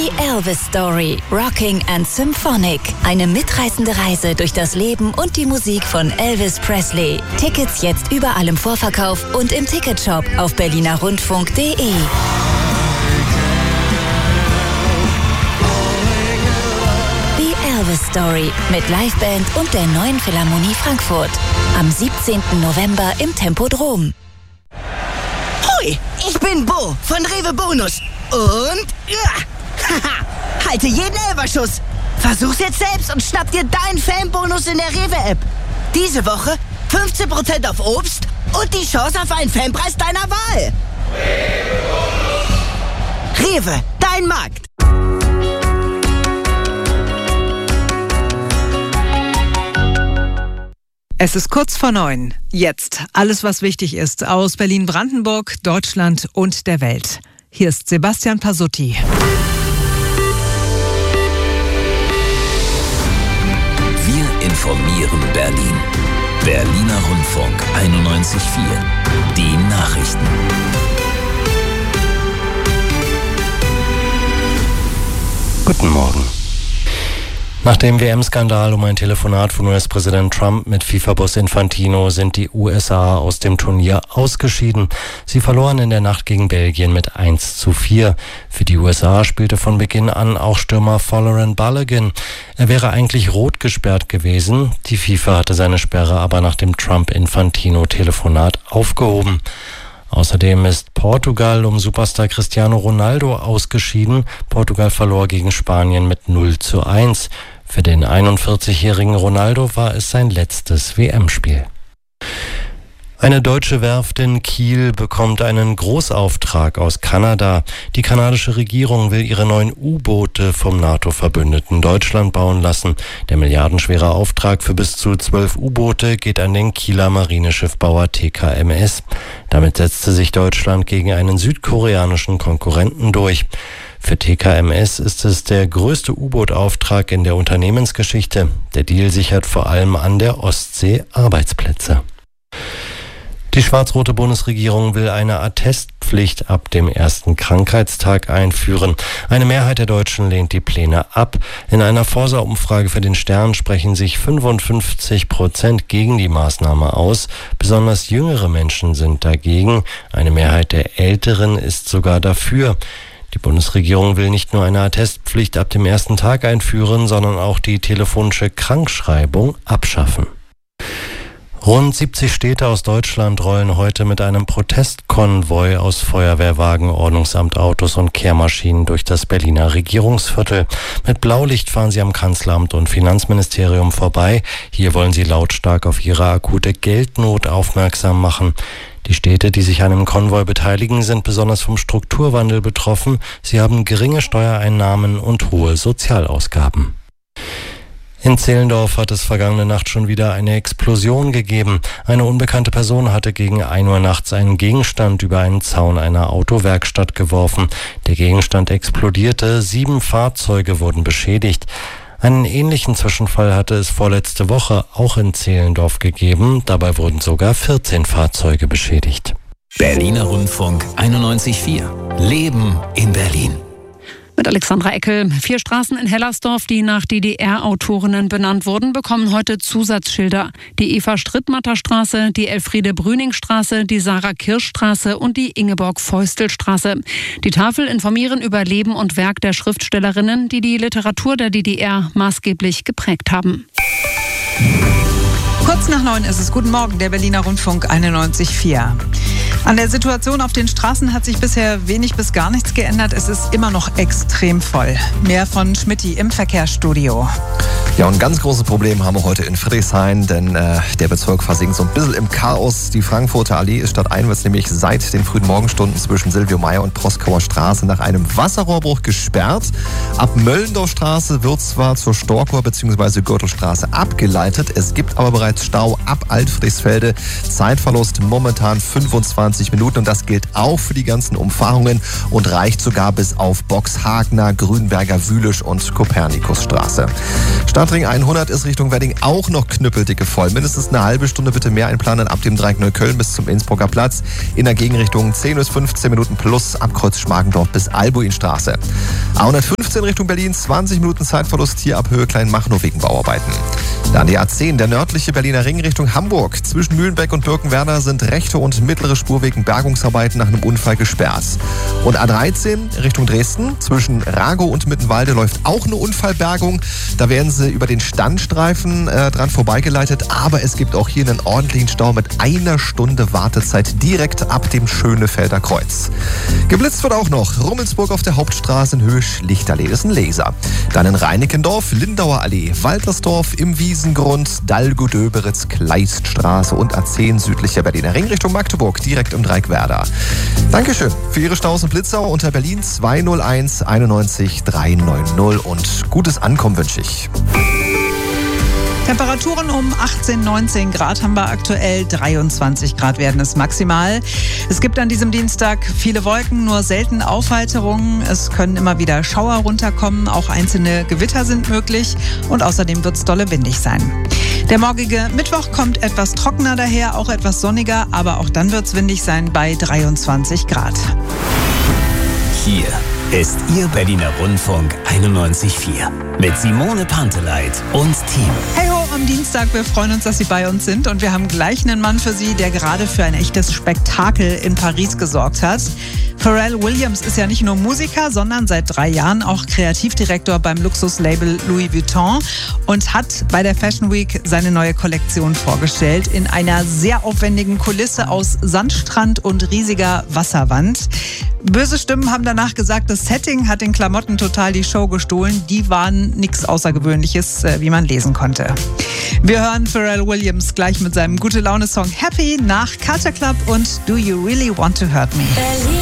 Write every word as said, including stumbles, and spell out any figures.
The Elvis Story. Rocking and Symphonic. Eine mitreißende Reise durch das Leben und die Musik von Elvis Presley. Tickets jetzt überall im Vorverkauf und im Ticketshop auf berliner rundfunk punkt de. The Elvis Story mit Liveband und der Neuen Philharmonie Frankfurt. Am siebzehnten November im Tempodrom. Hoi, ich bin Bo von Rewe Bonus. Und ja, haha, halte jeden Elferschuss. Versuch's jetzt selbst und schnapp dir deinen Fanbonus in der Rewe-App. Diese Woche fünfzehn Prozent auf Obst und die Chance auf einen Fanpreis deiner Wahl. Rewe, dein Markt. Es ist kurz vor neun. Jetzt alles, was wichtig ist aus Berlin-Brandenburg, Deutschland und der Welt. Hier ist Sebastian Pasutti. Wir informieren Berlin. Berliner Rundfunk einundneunzig Komma vier. Die Nachrichten. Guten Morgen. Nach dem W M-Skandal um ein Telefonat von U S-Präsident Trump mit FIFA-Boss Infantino sind die U S A aus dem Turnier ausgeschieden. Sie verloren in der Nacht gegen Belgien mit eins zu vier. Für die U S A spielte von Beginn an auch Stürmer Folarin Balogun. Er wäre eigentlich rot gesperrt gewesen. Die FIFA hatte seine Sperre aber nach dem Trump-Infantino-Telefonat aufgehoben. Außerdem ist Portugal um Superstar Cristiano Ronaldo ausgeschieden. Portugal verlor gegen Spanien mit null zu eins. Für den einundvierzigjährigen Ronaldo war es sein letztes W M-Spiel. Eine deutsche Werft in Kiel bekommt einen Großauftrag aus Kanada. Die kanadische Regierung will ihre neuen U-Boote vom NATO-Verbündeten Deutschland bauen lassen. Der milliardenschwere Auftrag für bis zu zwölf U-Boote geht an den Kieler Marineschiffbauer T K M S. Damit setzte sich Deutschland gegen einen südkoreanischen Konkurrenten durch. Für T K M S ist es der größte U-Boot-Auftrag in der Unternehmensgeschichte. Der Deal sichert vor allem an der Ostsee Arbeitsplätze. Die schwarz-rote Bundesregierung will eine Attestpflicht ab dem ersten Krankheitstag einführen. Eine Mehrheit der Deutschen lehnt die Pläne ab. In einer Forsa-Umfrage für den Stern sprechen sich fünfundfünfzig Prozent gegen die Maßnahme aus. Besonders jüngere Menschen sind dagegen. Eine Mehrheit der Älteren ist sogar dafür. Die Bundesregierung will nicht nur eine Attestpflicht ab dem ersten Tag einführen, sondern auch die telefonische Krankschreibung abschaffen. Rund siebzig Städte aus Deutschland rollen heute mit einem Protestkonvoi aus Feuerwehrwagen, Ordnungsamt, Autos und Kehrmaschinen durch das Berliner Regierungsviertel. Mit Blaulicht fahren sie am Kanzleramt und Finanzministerium vorbei. Hier wollen sie lautstark auf ihre akute Geldnot aufmerksam machen. Die Städte, die sich an dem Konvoi beteiligen, sind besonders vom Strukturwandel betroffen. Sie haben geringe Steuereinnahmen und hohe Sozialausgaben. In Zehlendorf hat es vergangene Nacht schon wieder eine Explosion gegeben. Eine unbekannte Person hatte gegen ein Uhr nachts einen Gegenstand über einen Zaun einer Autowerkstatt geworfen. Der Gegenstand explodierte, sieben Fahrzeuge wurden beschädigt. Einen ähnlichen Zwischenfall hatte es vorletzte Woche auch in Zehlendorf gegeben. Dabei wurden sogar vierzehn Fahrzeuge beschädigt. Berliner Rundfunk einundneunzig Komma vier. Leben in Berlin. Mit Alexandra Eckel. Vier Straßen in Hellersdorf, die nach D D R-Autorinnen benannt wurden, bekommen heute Zusatzschilder. Die Eva-Strittmatter-Straße, die Elfriede-Brüning-Straße, die Sarah-Kirsch-Straße und die Ingeborg-Feustel-Straße. Die Tafel informieren über Leben und Werk der Schriftstellerinnen, die die Literatur der D D R maßgeblich geprägt haben. Kurz nach neun ist es. Guten Morgen, der Berliner Rundfunk einundneunzig Komma vier. An der Situation auf den Straßen hat sich bisher wenig bis gar nichts geändert. Es ist immer noch extrem voll. Mehr von Schmitty im Verkehrsstudio. Ja, und ein ganz großes Problem haben wir heute in Friedrichshain, denn äh, der Bezirk versinkt so ein bisschen im Chaos. Die Frankfurter Allee ist stadteinwärts nämlich seit den frühen Morgenstunden zwischen Silvio Meyer und Proskauer Straße nach einem Wasserrohrbruch gesperrt. Ab Möllendorfstraße wird zwar zur Storkower bzw. Gürtelstraße abgeleitet, es gibt aber bereits Stau ab Altfriedrichsfelde. Zeitverlust momentan fünfundzwanzig Minuten und das gilt auch für die ganzen Umfahrungen und reicht sogar bis auf Boxhagener, Grünberger, Wühlisch und Kopernikusstraße. Statt Stadtring hundert ist Richtung Wedding auch noch knüppeldicke voll. Mindestens eine halbe Stunde bitte mehr einplanen ab dem Dreieck Neukölln bis zum Innsbrucker Platz. In der Gegenrichtung zehn bis fünfzehn Minuten plus ab Kreuz Schmargendorf bis Albuinstraße. A hundertfünfzehn Richtung Berlin, zwanzig Minuten Zeitverlust hier ab Höhe Kleinmachnow wegen Bauarbeiten. Dann die A zehn, der nördliche Berliner Ring Richtung Hamburg. Zwischen Mühlenbeck und Birkenwerder sind rechte und mittlere Spur wegen Bergungsarbeiten nach einem Unfall gesperrt. Und A dreizehn Richtung Dresden. Zwischen Ragow und Mittenwalde läuft auch eine Unfallbergung. Da werden sie über den Standstreifen äh, dran vorbeigeleitet. Aber es gibt auch hier einen ordentlichen Stau mit einer Stunde Wartezeit direkt ab dem Schönefelder Kreuz. Geblitzt wird auch noch Rummelsburg auf der Hauptstraße in Höhe Schlichterlee. Das ist ein Laser. Dann in Reinickendorf, Lindauer Allee, Waltersdorf im Wiesengrund, Dalgo-Döberitz, Kleiststraße und A zehn südlicher Berliner Ring Richtung Magdeburg, direkt im Dreieck Werder. Dankeschön für Ihre Staus und Blitzau unter Berlin zwei null eins einundneunzig dreihundertneunzig und gutes Ankommen wünsche ich. Temperaturen um achtzehn, neunzehn Grad haben wir aktuell, dreiundzwanzig Grad werden es maximal. Es gibt an diesem Dienstag viele Wolken, nur selten Aufheiterungen. Es können immer wieder Schauer runterkommen, auch einzelne Gewitter sind möglich und außerdem wird es dolle windig sein. Der morgige Mittwoch kommt etwas trockener daher, auch etwas sonniger, aber auch dann wird es windig sein bei dreiundzwanzig Grad. Hier ist Ihr Berliner Rundfunk einundneunzig Komma vier mit Simone Panteleit und Team. Hey ho, am Dienstag, wir freuen uns, dass Sie bei uns sind und wir haben gleich einen Mann für Sie, der gerade für ein echtes Spektakel in Paris gesorgt hat. Pharrell Williams ist ja nicht nur Musiker, sondern seit drei Jahren auch Kreativdirektor beim Luxuslabel Louis Vuitton und hat bei der Fashion Week seine neue Kollektion vorgestellt in einer sehr aufwendigen Kulisse aus Sandstrand und riesiger Wasserwand. Böse Stimmen haben danach gesagt, das Setting hat den Klamotten total die Show gestohlen. Die waren nichts Außergewöhnliches, wie man lesen konnte. Wir hören Pharrell Williams gleich mit seinem Gute-Laune-Song Happy nach Culture Club und Do You Really Want to Hurt Me?